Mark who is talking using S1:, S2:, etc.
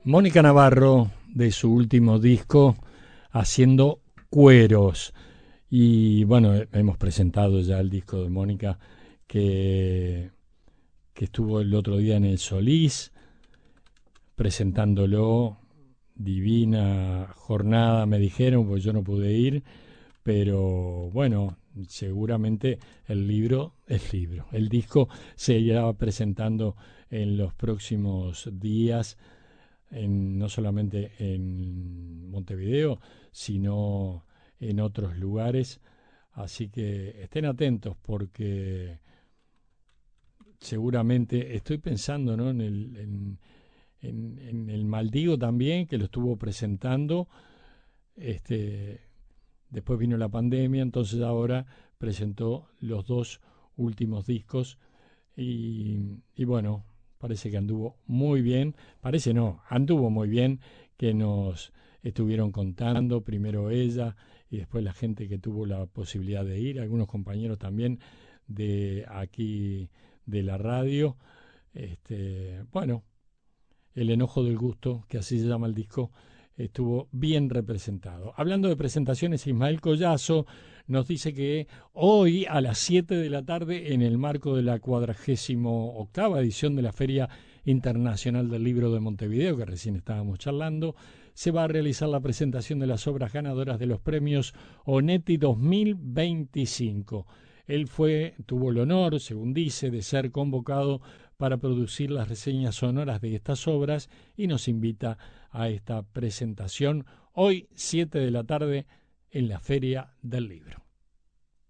S1: Mónica Navarro, de su último disco, Haciendo Cueros. Y bueno, hemos presentado ya el disco de Mónica que estuvo el otro día en el Solís, presentándolo. Divina jornada, me dijeron, pues yo no pude ir, pero bueno, seguramente el disco se irá presentando en los próximos días, no solamente en Montevideo, sino en otros lugares. Así que estén atentos porque seguramente estoy pensando, ¿no?, en el Maldigo también, que lo estuvo presentando. Después vino la pandemia, entonces ahora presentó los dos últimos discos y bueno, parece que anduvo muy bien, parece no, anduvo muy bien, que nos estuvieron contando, primero ella y después la gente que tuvo la posibilidad de ir, algunos compañeros también de aquí de la radio. Bueno, El enojo del gusto, que así se llama el disco, estuvo bien representado. Hablando de presentaciones, Ismael Collazo nos dice que hoy a las 7 de la tarde, en el marco de la 48ª edición de la Feria Internacional del Libro de Montevideo, que recién estábamos charlando, se va a realizar la presentación de las obras ganadoras de los premios Onetti 2025. Él tuvo el honor, según dice, de ser convocado para producir las reseñas sonoras de estas obras y nos invita a esta presentación hoy 7 de la tarde en la Feria del Libro.